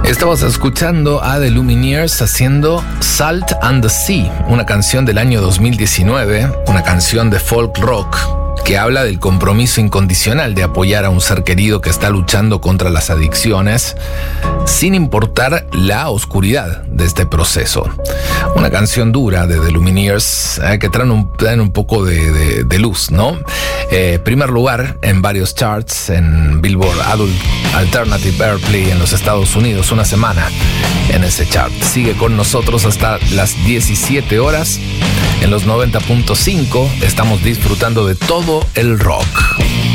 Estamos escuchando a The Lumineers haciendo Salt and the Sea, una canción del año 2019, una canción de folk rock que habla del compromiso incondicional de apoyar a un ser querido que está luchando contra las adicciones, sin importar la oscuridad de este proceso. Una canción dura de The Lumineers que traen un poco de luz, ¿no? Primer lugar en varios charts en Billboard Adult Alternative Airplay en los Estados Unidos, una semana en ese chart. Sigue con nosotros hasta las 17 horas en los 90.5. Estamos disfrutando de todo el rock.